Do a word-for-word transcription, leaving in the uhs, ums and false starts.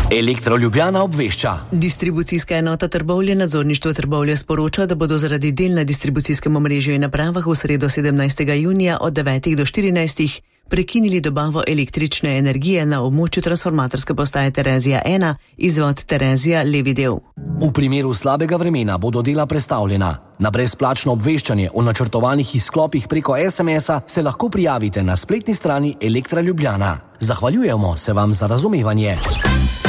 Elektro Ljubljana obvešča. Distribucijska enota Trbovlje nadzorništvo Trbovlje sporoča, da bodo zaradi del na distribucijskem omrežju in napravah v sredo sedemnajstega junija od devetih do štirinajstih prekinili dobavo električne energije na območju transformatorske postaje Terezija ena, izvod Terezija levi del. V primeru slabega vremena bodo dela prestavljena. Na brezplačno obveščanje o načrtovanih izklopih preko es em es-a se lahko prijavite na spletni strani Elektra Ljubljana. Zahvaljujemo se vam za razumevanje.